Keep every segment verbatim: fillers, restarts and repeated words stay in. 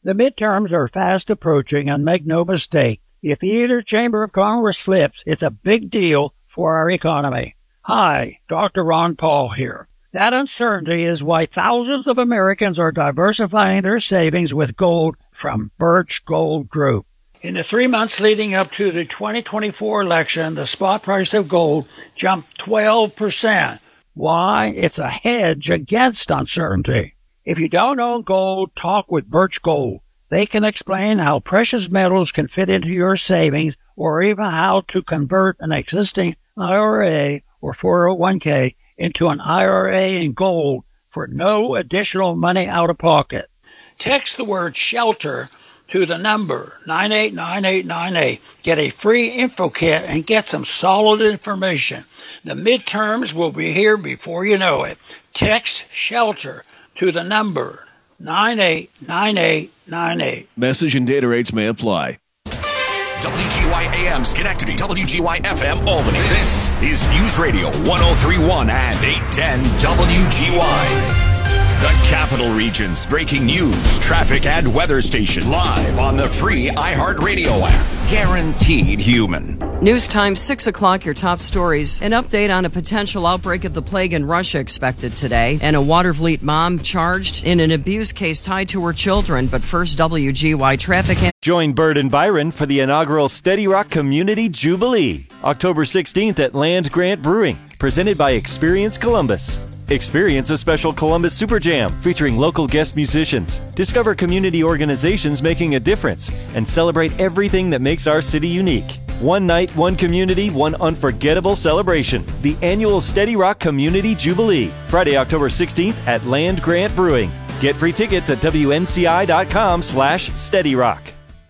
The midterms are fast approaching, and make no mistake, if either chamber of Congress flips, it's a big deal for our economy. Hi, Doctor Ron Paul here. That uncertainty is why thousands of Americans are diversifying their savings with gold from Birch Gold Group. In the three months leading up to the twenty twenty-four election, the spot price of gold jumped twelve percent. Why? It's a hedge against uncertainty. If you don't own gold, talk with Birch Gold. They can explain how precious metals can fit into your savings, or even how to convert an existing I R A or four oh one k into an I R A in gold for no additional money out of pocket. Text the word SHELTER to the number nine eight nine eight nine eight. Get a free info kit and get some solid information. The midterms will be here before you know it. Text SHELTER to the number nine eight nine eight nine eight. Message and data rates may apply. W G Y A M Schenectady, W G Y F M Albany. This is News Radio one oh three point one and eight ten W G Y. The Capital Region's breaking news, traffic, and weather station live on the free iHeartRadio app. Guaranteed human. News time, six o'clock, your top stories. An update on a potential outbreak of the plague in Russia expected today. And a Watervliet mom charged in an abuse case tied to her children. But first, W G Y traffic. Join Bird and Byron for the inaugural Steady Rock Community Jubilee, October sixteenth at Land Grant Brewing, presented by Experience Columbus. Experience a special Columbus Super Jam featuring local guest musicians. Discover community organizations making a difference and celebrate everything that makes our city unique. One night, one community, one unforgettable celebration. The annual Steady Rock Community Jubilee, Friday, October sixteenth at Land Grant Brewing. Get free tickets at W N C I dot com slash Steady Rock.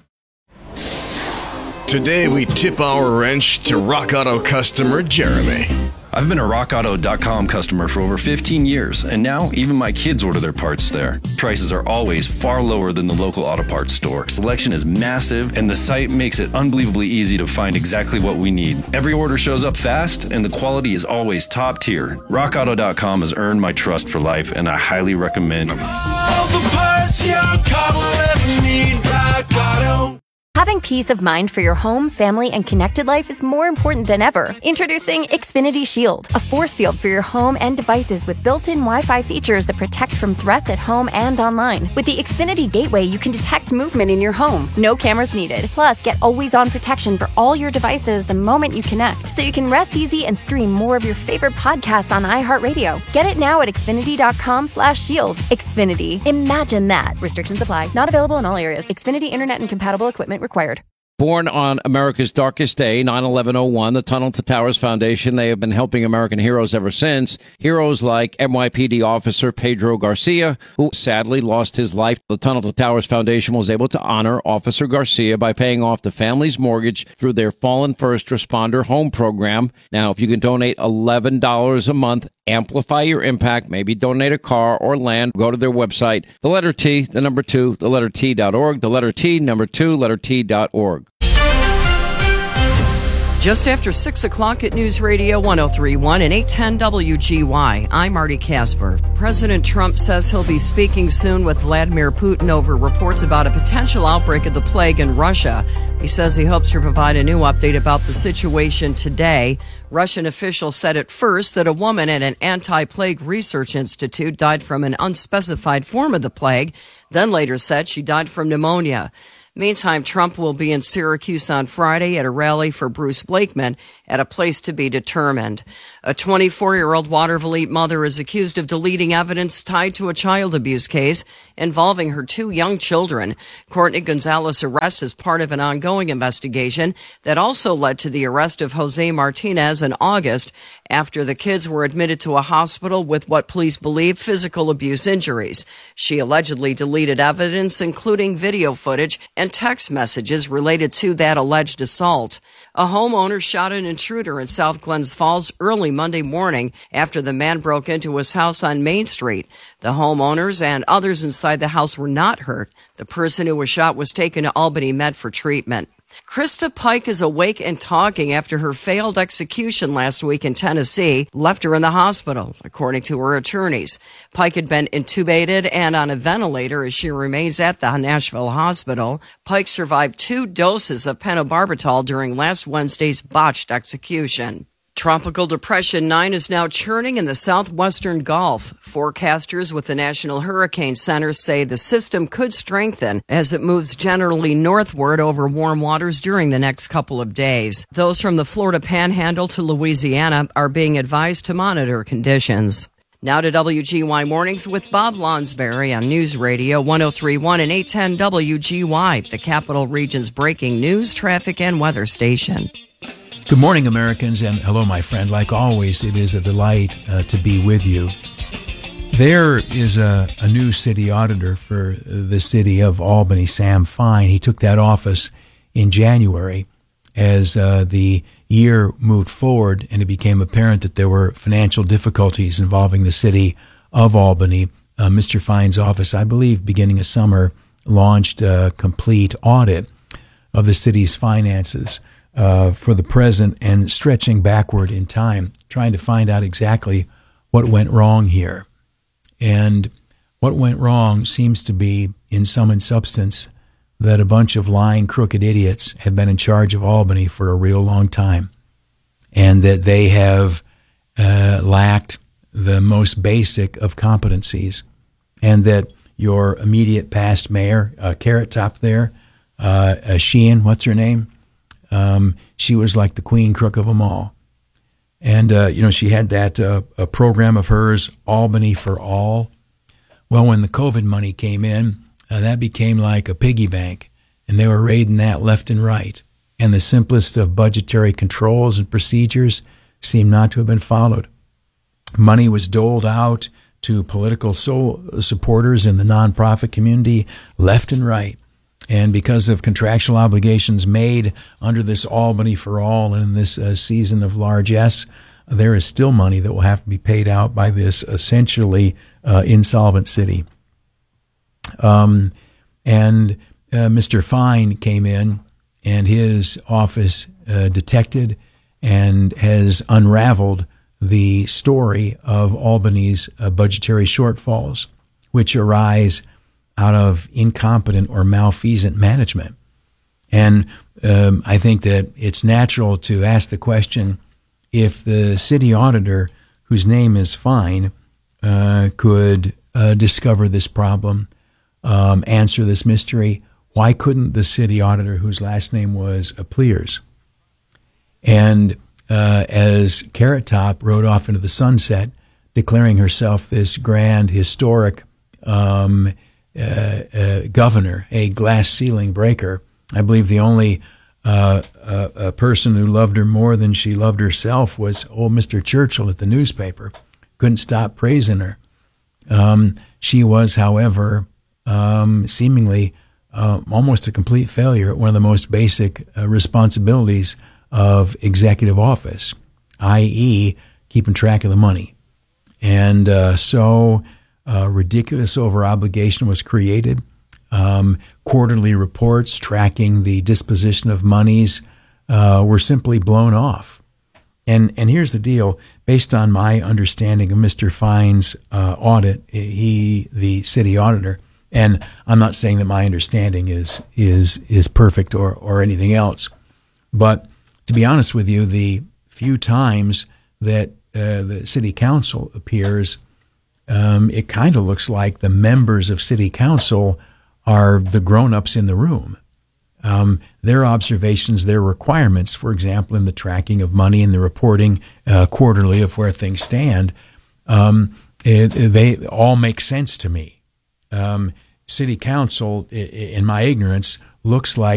Today we tip our wrench to Rock Auto customer Jeremy. I've been a rock auto dot com customer for over fifteen years, and now even my kids order their parts there. Prices are always far lower than the local auto parts store. Selection is massive, and the site makes it unbelievably easy to find exactly what we need. Every order shows up fast, and the quality is always top tier. rock auto dot com has earned my trust for life, and I highly recommend them. All the parts your car will ever need, Rock Auto. Having peace of mind for your home, family, and connected life is more important than ever. Introducing Xfinity Shield, a force field for your home and devices with built-in Wi-Fi features that protect from threats at home and online. With the Xfinity Gateway, you can detect movement in your home. No cameras needed. Plus, get always-on protection for all your devices the moment you connect, so you can rest easy and stream more of your favorite podcasts on iHeartRadio. Get it now at Xfinity dot com slash shield. Xfinity. Imagine that. Restrictions apply. Not available in all areas. Xfinity Internet and compatible equipment required. Born on America's darkest day, nine eleven oh one, the Tunnel to Towers Foundation, they have been helping American heroes ever since. Heroes like N Y P D officer Pedro Garcia, who sadly lost his life. The Tunnel to Towers Foundation was able to honor Officer Garcia by paying off the family's mortgage through their Fallen First Responder Home Program. Now, if you can donate eleven dollars a month, amplify your impact, maybe donate a car or land, go to their website, the letter T, the number two, the letter T dot org, the letter T, number two, letter T dot org. Just after six o'clock at News Radio one oh three point one and eight ten W G Y, I'm Marty Casper. President Trump says he'll be speaking soon with Vladimir Putin over reports about a potential outbreak of the plague in Russia. He says he hopes to provide a new update about the situation today. Russian officials said at first that a woman at an anti-plague research institute died from an unspecified form of the plague, then later said she died from pneumonia. Meantime, Trump will be in Syracuse on Friday at a rally for Bruce Blakeman at a place to be determined. A twenty-four-year-old Watervliet mother is accused of deleting evidence tied to a child abuse case involving her two young children. Courtney Gonzalez' arrest is part of an ongoing investigation that also led to the arrest of Jose Martinez in August after the kids were admitted to a hospital with what police believe physical abuse injuries. She allegedly deleted evidence, including video footage and text messages related to that alleged assault. A homeowner shot an intruder in South Glens Falls early Monday morning after the man broke into his house on Main Street. The homeowners and others inside the house were not hurt. The person who was shot was taken to Albany Med for treatment. Krista Pike is awake and talking after her failed execution last week in Tennessee left her in the hospital, according to her attorneys. Pike had been intubated and on a ventilator as she remains at the Nashville hospital. Pike survived two doses of pentobarbital during last Wednesday's botched execution. Tropical Depression nine is now churning in the southwestern Gulf. Forecasters with the National Hurricane Center say the system could strengthen as it moves generally northward over warm waters during the next couple of days. Those from the Florida Panhandle to Louisiana are being advised to monitor conditions. Now to W G Y Mornings with Bob Lonsberry on News Radio one oh three point one and eight ten W G Y, the Capital Region's breaking news, traffic, and weather station. Good morning, Americans, and hello, my friend. Like always, it is a delight uh, to be with you. There is a, a new city auditor for the city of Albany, Sam Fine. He took that office in January as uh, the year moved forward and it became apparent that there were financial difficulties involving the city of Albany. Uh, Mister Fine's office, I believe, beginning of summer, launched a complete audit of the city's finances Uh, for the present and stretching backward in time, trying to find out exactly what went wrong here. And what went wrong seems to be, in sum and substance, that a bunch of lying, crooked idiots have been in charge of Albany for a real long time, and that they have uh, lacked the most basic of competencies, and that your immediate past mayor, uh, Carrot Top there, uh, uh, Sheehan, what's her name? Um, she was like the queen crook of them all. And, uh, you know, she had that uh, a program of hers, Albany for All. Well, when the COVID money came in, uh, that became like a piggy bank, and they were raiding that left and right. And the simplest of budgetary controls and procedures seemed not to have been followed. Money was doled out to political soul supporters in the nonprofit community left and right. And because of contractual obligations made under this Albany for All and in this uh, season of largesse, there is still money that will have to be paid out by this essentially uh, insolvent city. Um, and uh, Mister Fine came in, and his office uh, detected and has unraveled the story of Albany's uh, budgetary shortfalls, which arise out of incompetent or malfeasant management. And um, I think that it's natural to ask the question, if the city auditor, whose name is Fine, uh, could uh, discover this problem, um, answer this mystery, why couldn't the city auditor, whose last name was Pliers? And uh, as Carrot Top rode off into the sunset, declaring herself this grand, historic um Uh, uh, governor, a glass ceiling breaker. I believe the only uh, uh, a person who loved her more than she loved herself was old Mister Churchill at the newspaper. Couldn't stop praising her. Um, she was, however, um, seemingly uh, almost a complete failure at one of the most basic uh, responsibilities of executive office, that is keeping track of the money. And uh, so... Uh, ridiculous over-obligation was created. Um, quarterly reports tracking the disposition of monies uh, were simply blown off. And and here's the deal. Based on my understanding of Mister Fine's uh, audit, he, the city auditor, and I'm not saying that my understanding is is is perfect or, or anything else, but to be honest with you, the few times that uh, the city council appears, Um, it kind of looks like the members of city council are the grown-ups in the room. Um, their observations, their requirements, for example, in the tracking of money and the reporting uh, quarterly of where things stand, um, it, they all make sense to me. Um, city council, in my ignorance, looks like